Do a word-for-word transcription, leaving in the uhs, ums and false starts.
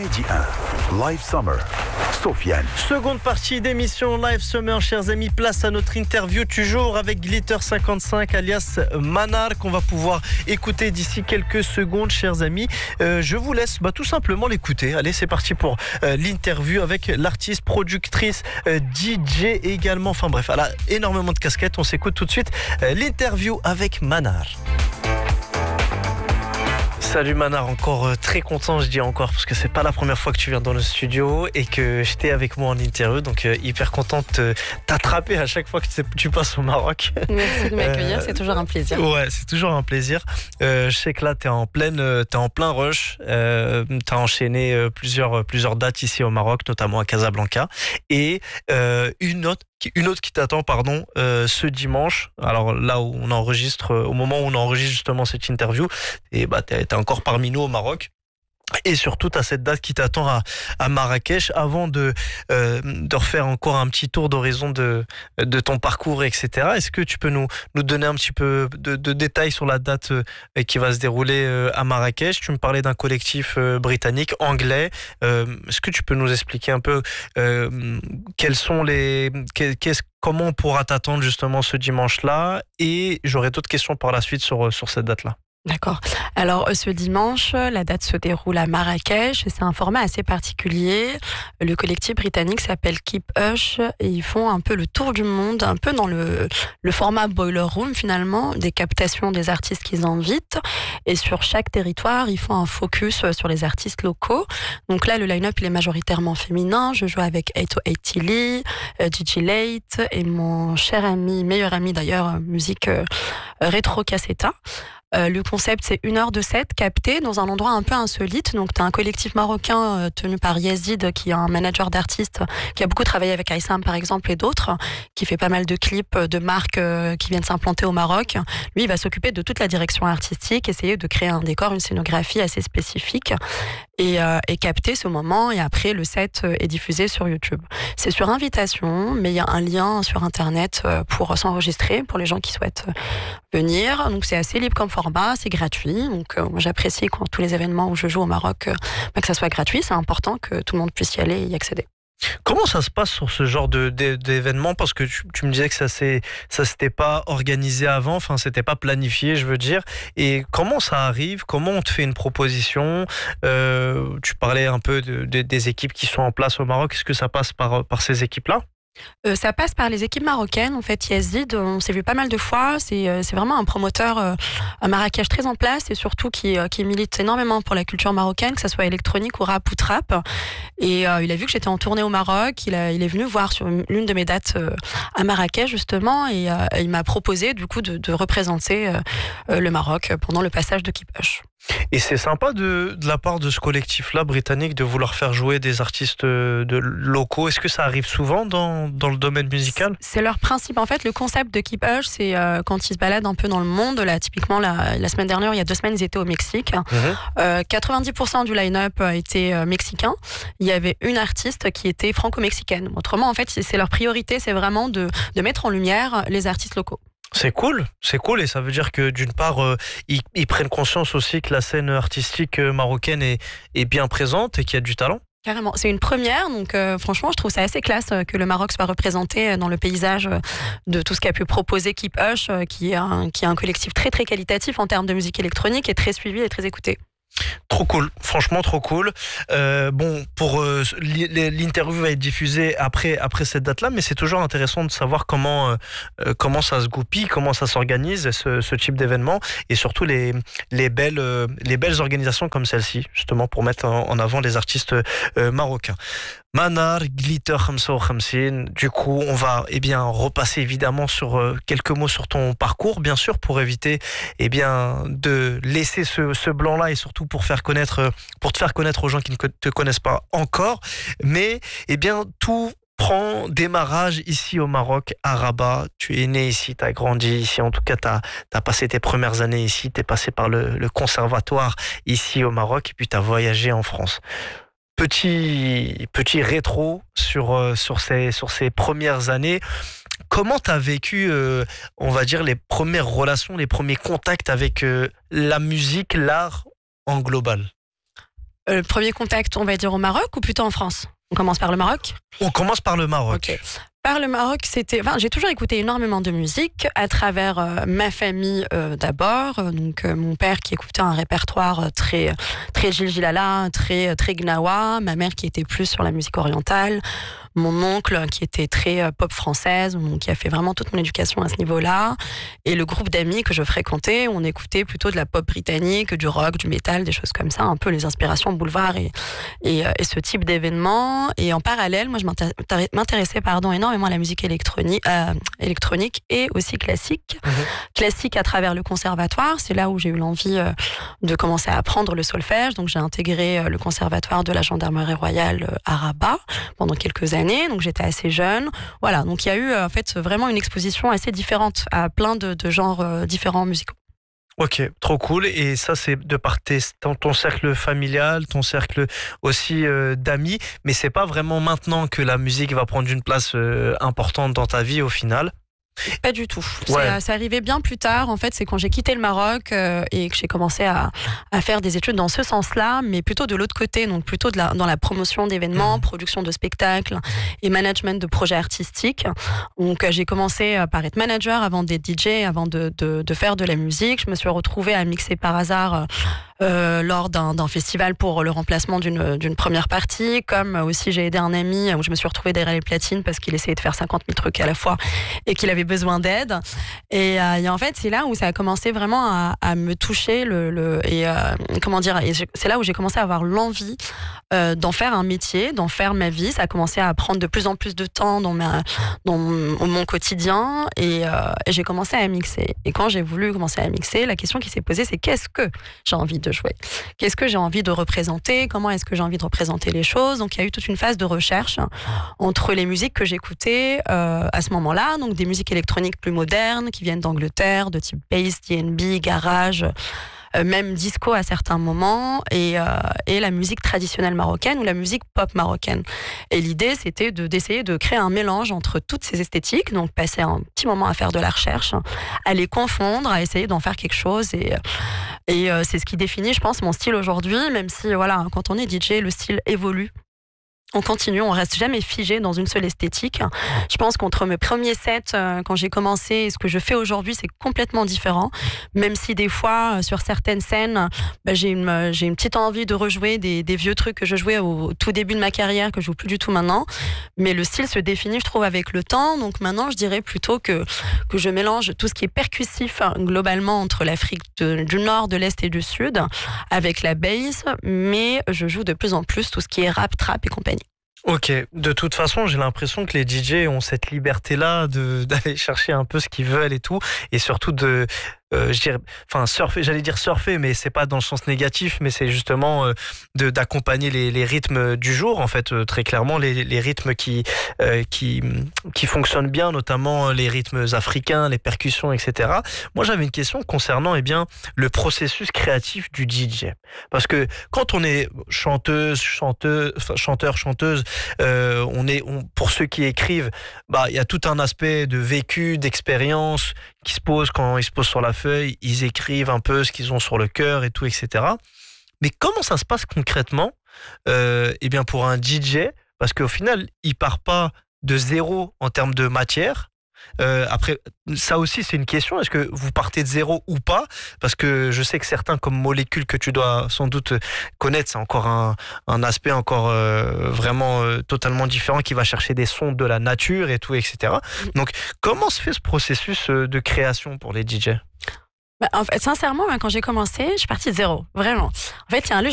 Midi un, Live Summer, Sofiane. Seconde partie d'émission Live Summer, chers amis, place à notre interview du jour avec Glitter cinquante-cinq alias Manar qu'on va pouvoir écouter d'ici quelques secondes, chers amis. Euh, je vous laisse bah, tout simplement l'écouter. Allez, c'est parti pour euh, l'interview avec l'artiste, productrice, euh, D J également. Enfin bref, elle a énormément de casquettes. On s'écoute tout de suite euh, l'interview avec Manar. Salut Manar, encore euh, très content, je dis encore, parce que c'est pas la première fois que tu viens dans le studio et que j'étais avec moi en interview, donc euh, hyper content de t'attraper à chaque fois que tu passes au Maroc. Merci de m'accueillir, euh, c'est toujours un plaisir. Ouais, c'est toujours un plaisir. Euh, je sais que là, t'es en pleine, t'es en plein rush. Euh, t'as enchaîné euh, plusieurs, plusieurs dates ici au Maroc, notamment à Casablanca, et euh, une autre. Une autre qui t'attend, pardon, euh, ce dimanche. Alors là où on enregistre, euh, au moment où on enregistre justement cette interview, et bah t'es, t'es encore parmi nous au Maroc. Et surtout, tu as cette date qui t'attend à, à Marrakech. Avant de, euh, de refaire encore un petit tour d'horizon de, de ton parcours, et cetera. Est-ce que tu peux nous, nous donner un petit peu de, de détails sur la date euh, qui va se dérouler euh, à Marrakech? Tu me parlais d'un collectif euh, britannique, anglais. Euh, est-ce que tu peux nous expliquer un peu euh, quels sont les, qu'est-ce, comment on pourra t'attendre justement ce dimanche-là? Et j'aurai d'autres questions par la suite sur, sur cette date-là. D'accord. Alors ce dimanche, la date se déroule à Marrakech. C'est un format assez particulier. Le collectif britannique s'appelle Keep Hush et ils font un peu le tour du monde, un peu dans le, le format Boiler Room finalement, des captations des artistes qu'ils invitent. Et sur chaque territoire, ils font un focus sur les artistes locaux. Donc là, le line-up il est majoritairement féminin. Je joue avec eight oh eight Tilly, euh, D J Late et mon cher ami, meilleur ami d'ailleurs, musique euh, rétro cassetta. Euh, le concept, c'est une heure de set capté dans un endroit un peu insolite. Donc, tu as un collectif marocain euh, tenu par Yazid, qui est un manager d'artistes, qui a beaucoup travaillé avec Aïssam, par exemple, et d'autres, qui fait pas mal de clips de marques euh, qui viennent s'implanter au Maroc. Lui, il va s'occuper de toute la direction artistique, essayer de créer un décor, une scénographie assez spécifique et, euh, et capter ce moment. Et après, le set est diffusé sur YouTube. C'est sur invitation, mais il y a un lien sur Internet pour s'enregistrer, pour les gens qui souhaitent venir. Donc, c'est assez libre comme format, c'est gratuit. Donc, euh, moi, j'apprécie quand tous les événements où je joue au Maroc, euh, bah, que ça soit gratuit. C'est important que tout le monde puisse y aller et y accéder. Comment ça se passe sur ce genre de, de, d'événements? Parce que tu, tu me disais que ça ne ça s'était pas organisé avant, enfin, c'était pas planifié, je veux dire. Et comment ça arrive? Comment on te fait une proposition? euh, Tu parlais un peu de, de, des équipes qui sont en place au Maroc. Est-ce que ça passe par, par ces équipes-là? Euh, ça passe par les équipes marocaines. En fait, Yazid, on s'est vu pas mal de fois. C'est, euh, c'est vraiment un promoteur euh, à Marrakech très en place et surtout qui, euh, qui milite énormément pour la culture marocaine, que ça soit électronique ou rap ou trap. Et euh, il a vu que j'étais en tournée au Maroc. Il, a, il est venu voir sur l'une de mes dates euh, à Marrakech justement et euh, il m'a proposé du coup de, de représenter euh, euh, le Maroc pendant le passage de Keep Hush. Et c'est sympa de, de la part de ce collectif-là britannique de vouloir faire jouer des artistes de locaux. Est-ce que ça arrive souvent dans, dans le domaine musical? C'est leur principe. En fait, le concept de Keep Hush, c'est euh, quand ils se baladent un peu dans le monde. Là, typiquement, la, la semaine dernière, il y a deux semaines, ils étaient au Mexique. Mmh. Euh, quatre-vingt-dix pour cent du line-up a été euh, mexicain. Il y avait une artiste qui était franco-mexicaine. Autrement, en fait, c'est, c'est leur priorité, c'est vraiment de, de mettre en lumière les artistes locaux. C'est cool, c'est cool et ça veut dire que d'une part, euh, ils, ils prennent conscience aussi que la scène artistique marocaine est, est bien présente et qu'il y a du talent. Carrément, c'est une première, donc euh, franchement, je trouve ça assez classe que le Maroc soit représenté dans le paysage de tout ce qu'a pu proposer Keep Hush, qui est un, qui est un collectif très très qualitatif en termes de musique électronique et très suivi et très écouté. Trop cool, franchement trop cool. Euh, bon, pour euh, l'interview va être diffusée après après cette date-là, mais c'est toujours intéressant de savoir comment euh, comment ça se goupille, comment ça s'organise ce, ce type d'événement, et surtout les les belles euh, les belles organisations comme celle-ci, justement pour mettre en, en avant les artistes euh, marocains. Manar, Glitter cinquante-cinq. Du coup, on va eh bien repasser évidemment sur euh, quelques mots sur ton parcours, bien sûr, pour éviter eh bien de laisser ce, ce blanc-là et surtout pour faire connaître, pour te faire connaître aux gens qui ne te connaissent pas encore. Mais eh bien tout prend démarrage ici au Maroc, à Rabat. Tu es né ici, tu as grandi ici, en tout cas tu as passé tes premières années ici, tu es passé par le, le conservatoire ici au Maroc et puis tu as voyagé en France. Petit, petit rétro sur, sur, ces, sur ces premières années. Comment tu as vécu, euh, on va dire, les premières relations, les premiers contacts avec euh, la musique, l'art en global? Euh, le premier contact, on va dire au Maroc ou plutôt en France? On commence par le Maroc? On commence par le Maroc. Ok. Par le Maroc, c'était. Enfin, j'ai toujours écouté énormément de musique à travers euh, ma famille euh, d'abord. Donc, euh, mon père qui écoutait un répertoire très, très Gil Gilala, très, très Gnawa. Ma mère qui était plus sur la musique orientale. Mon oncle qui était très euh, pop française, donc qui a fait vraiment toute mon éducation à ce niveau-là. Et le groupe d'amis que je fréquentais, on écoutait plutôt de la pop britannique, du rock, du métal, des choses comme ça, un peu les inspirations boulevard et, et, et ce type d'événements. Et en parallèle, moi, je m'intéressais pardon, énormément à la musique électronique, euh, électronique et aussi classique. Mmh. Classique à travers le conservatoire, c'est là où j'ai eu l'envie euh, de commencer à apprendre le solfège. Donc j'ai intégré euh, le conservatoire de la Gendarmerie royale euh, à Rabat pendant quelques années. Donc j'étais assez jeune. Voilà, donc il y a eu en fait vraiment une exposition assez différente à plein de, de genres euh, différents musicaux. Ok, trop cool. Et ça, c'est de par tes, ton, ton cercle familial, ton cercle aussi euh, d'amis. Mais c'est pas vraiment maintenant que la musique va prendre une place euh, importante dans ta vie au final? Pas du tout. Ouais. C'est, c'est arrivé bien plus tard. En fait, c'est quand j'ai quitté le Maroc euh, et que j'ai commencé à, à faire des études dans ce sens-là, mais plutôt de l'autre côté, donc plutôt de la, dans la promotion d'événements, mmh. production de spectacles et management de projets artistiques. Donc, euh, j'ai commencé par être manager avant d'être D J, avant de, de, de faire de la musique. Je me suis retrouvée à mixer par hasard euh, lors d'un, d'un festival pour le remplacement d'une, d'une première partie. Comme aussi, j'ai aidé un ami où je me suis retrouvée derrière les platines parce qu'il essayait de faire cinquante mille trucs à la fois et qu'il avait besoin d'aide. Et, euh, et en fait, c'est là où ça a commencé vraiment à, à me toucher. Le, le, et euh, comment dire, et c'est là où j'ai commencé à avoir l'envie euh, d'en faire un métier, d'en faire ma vie. Ça a commencé à prendre de plus en plus de temps dans, ma, dans mon, mon quotidien. Et, euh, et j'ai commencé à mixer. Et quand j'ai voulu commencer à mixer, la question qui s'est posée, c'est qu'est-ce que j'ai envie de jouer? Qu'est-ce que j'ai envie de représenter? Comment est-ce que j'ai envie de représenter les choses? Donc, il y a eu toute une phase de recherche entre les musiques que j'écoutais euh, à ce moment-là, donc des musiques électroniques plus modernes qui viennent d'Angleterre, de type bass, D and B, garage, euh, même disco à certains moments, et, euh, et la musique traditionnelle marocaine ou la musique pop marocaine. Et l'idée, c'était de, d'essayer de créer un mélange entre toutes ces esthétiques, donc passer un petit moment à faire de la recherche, à les confondre, à essayer d'en faire quelque chose. Et, et euh, c'est ce qui définit, je pense, mon style aujourd'hui, même si, voilà, quand on est D J, le style évolue. On continue, on reste jamais figé dans une seule esthétique. Je pense qu'entre mes premiers sets, euh, quand j'ai commencé, et ce que je fais aujourd'hui, c'est complètement différent. Même si des fois, euh, sur certaines scènes, bah, j'ai, une, j'ai une petite envie de rejouer des, des vieux trucs que je jouais au, au tout début de ma carrière, que je joue plus du tout maintenant. Mais le style se définit, je trouve, avec le temps. Donc maintenant, je dirais plutôt que, que je mélange tout ce qui est percussif, hein, globalement, entre l'Afrique de, du Nord, de l'Est et du Sud, avec la bass. Mais je joue de plus en plus tout ce qui est rap, trap et compagnie. Ok, de toute façon, j'ai l'impression que les D J ont cette liberté-là de, d'aller chercher un peu ce qu'ils veulent et tout, et surtout de, euh, je dirais, enfin surfer, j'allais dire surfer, mais c'est pas dans le sens négatif, mais c'est justement euh, de, d'accompagner les, les rythmes du jour, en fait, euh, très clairement, les, les rythmes qui, euh, qui, qui fonctionnent bien, notamment les rythmes africains, les percussions, et cetera. Moi, j'avais une question concernant, eh bien, le processus créatif du D J, parce que quand on est chanteuse, chanteuse, enfin, chanteur, chanteuse, Euh, on est, on, pour ceux qui écrivent, bah, il y a tout un aspect de vécu, d'expérience qui se pose quand ils se posent sur la feuille, ils écrivent un peu ce qu'ils ont sur le cœur et tout, et cetera. Mais comment ça se passe concrètement euh, eh bien pour un D J? Parce qu'au final, il part pas de zéro en termes de matière. Euh, après, ça aussi, c'est une question. Est-ce que vous partez de zéro ou pas? Parce que je sais que certains, comme Molécule, que tu dois sans doute connaître, c'est encore un, un aspect encore euh, vraiment euh, totalement différent, qui va chercher des sons de la nature et tout, et cetera. Donc, comment se fait ce processus de création pour les D J? Bah, en fait, sincèrement, quand j'ai commencé, je suis partie de zéro, vraiment. En fait, il y a un